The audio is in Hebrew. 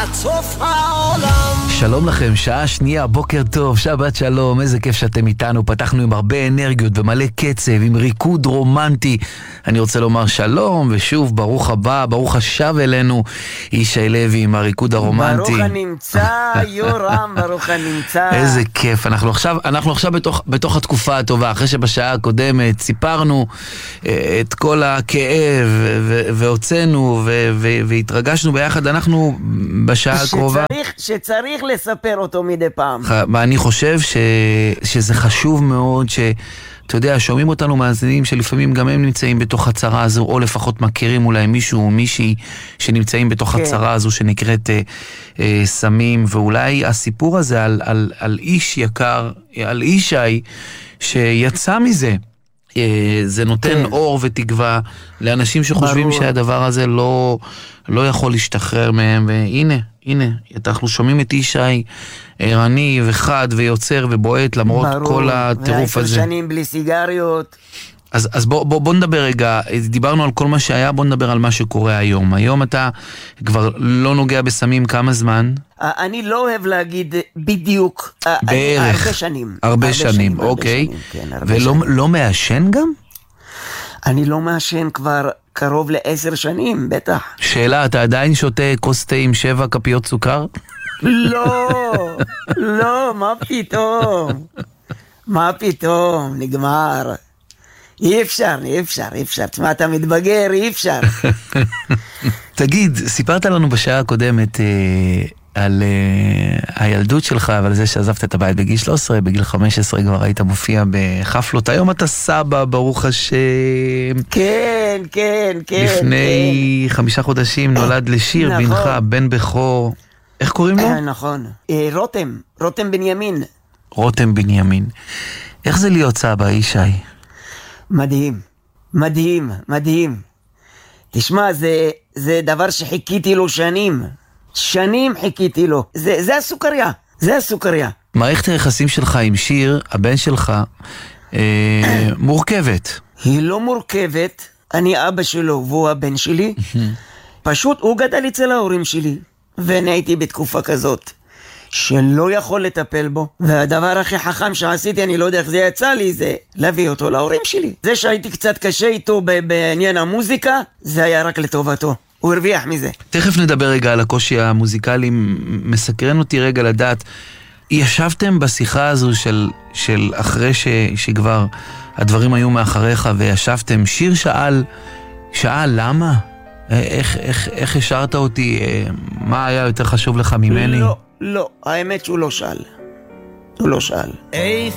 עד סוף העולם. שלום לכם, שעה שנייה, בוקר טוב, שבת שלום, איזה כיף שאתם איתנו. פתחנו עם הרבה אנרגיות ומלא קצב, עם ריקוד רומנטי. אני רוצה לומר שלום, ושוב ברוך הבא, ברוך השב אלינו, ישי לוי עם הריקוד הרומנטי. ברוך הנמצא, יורם, ברוך הנמצא. איזה כיף, אנחנו עכשיו בתוך התקופה הטובה, אחרי שבשעה הקודמת סיפרנו את כל הכאב והוצאנו והתרגשנו ביחד, אנחנו בשעה הקרובה שצריך לספר אותו מדי פעם. ואני חושב שזה חשוב מאוד אתה יודע, שומעים אותנו מאזינים שלפעמים גם הם נמצאים בתוך הצרה הזו, או לפחות מכירים אולי מישהו או מישהי שנמצאים בתוך הצרה הזו שנקראת סמים, ואולי הסיפור הזה על איש יקר, על אישי שיצא מזה, זה נותן אור ותקווה לאנשים שחושבים שהדבר הזה לא יכול להשתחרר מהם, והנה, אנחנו שומעים את אישי ערני וחד ויוצר ובועט למרות כל הטירוף הזה. 10 שנים בלי סיגריות. אז בוא נדבר רגע, דיברנו על כל מה שהיה, בוא נדבר על מה שקורה היום. היום אתה כבר לא נוגע בסמים כמה זמן? אני לא אוהב להגיד בדיוק. בערך. הרבה שנים, אוקיי. ולא מעשן גם? אני לא מעשן כבר קרוב ל10 שנים, בטח. שאלה, אתה עדיין שותה כוס תה עם 7 כפיות סוכר? לא, מה פתאום, נגמר. אי אפשר, תשמע, אתה מתבגר, אי אפשר. תגיד, סיפרת לנו בשעה הקודמת על הילדות שלך, ועל זה שעזבת את הבית בגיל 13, בגיל 15 כבר היית מופיע בחפלות, היום אתה סבא, ברוך השם. כן. לפני 5 חודשים נולד לשיר בנך, בן בכור. איך קוראים לו? נכון, רותם בנימין. רותם בנימין. איך זה להיות סבא, ישי? מדהים. תשמע, זה דבר שחיכיתי לו שנים חיכיתי לו. זה הסוכריה. מערכת היחסים שלך עם שיר, הבן שלך, מורכבת. היא לא מורכבת, אני אבא שלו והוא הבן שלי. פשוט הוא גדל אצל ההורים שלי, ואני הייתי בתקופה כזאת שלא יכול לטפל בו, והדבר הכי חכם שעשיתי, אני לא יודע איך זה יצא לי, זה להביא אותו להורים שלי. זה שהייתי קצת קשה איתו בעניין המוזיקה, זה היה רק לטובתו, הוא הרוויח מזה. תכף נדבר רגע על הקושי המוזיקלי, מסקרן אותי רגע לדעת, ישבתם בשיחה הזו של אחרי שכבר הדברים היו מאחריך וישבתם, שיר שאל למה? איך השארת אותי? מה היה יותר חשוב לך ממני? לא, האמת שהוא לא שאל. איפה